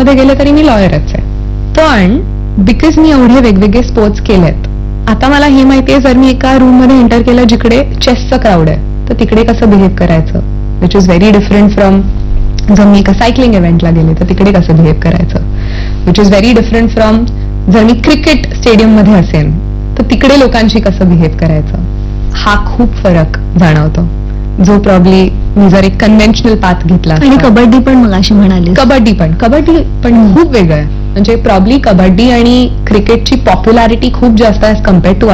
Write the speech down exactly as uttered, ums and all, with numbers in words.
मध्ये गेले तरी मी लॉयरच आहे. पण बिकॉज मी एवढे वेगवेगळे स्पोर्ट्स केलेत, आता मला हे माहितीये जर मी एका रूम मध्ये एंटर केलं जिकडे चेसचं क्राऊड आहे तर तिकडे कसं बिहेव करायचं, which is very different from जर मी एका सायकलिंग इव्हेंटला गेले तर तिकडे कसं बिहेव करायचं, which is very different from जर मी क्रिकेट स्टेडियम मध्ये असेल तर तिकडे लोकांशी कसं बिहेव करायचं. हा खूप फरक जाणवतो जो प्रॉब्ली मी जर एक कन्व्हेन्शनल पाथ घेतला. आणि कबड्डी पण मग अशी म्हणाली. कबड्डी पण कबड्डी पण खूप वेगळं आहे. म्हणजे प्रॉब्ली कबड्डी आणि क्रिकेटची पॉप्युलॅरिटी खूप जास्त आहे कम्पेअर्ड टू